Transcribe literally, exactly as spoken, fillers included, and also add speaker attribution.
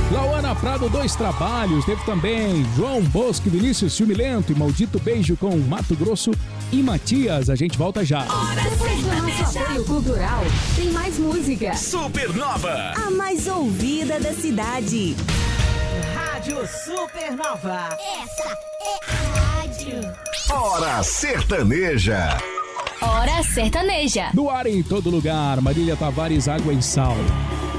Speaker 1: Lauana Prado, Dois Trabalhos. Teve também João Bosco, Vinícius Ciúme Lento e Maldito Beijo com Mato Grosso e Matias. A gente volta já.
Speaker 2: Depois do nosso apoio cultural, tem mais música.
Speaker 3: Supernova,
Speaker 4: a mais ouvida da cidade.
Speaker 5: Rádio Supernova.
Speaker 6: Essa é a rádio.
Speaker 3: Hora Sertaneja.
Speaker 2: Hora Sertaneja.
Speaker 1: No ar em todo lugar, Marília Tavares, Água e Sal.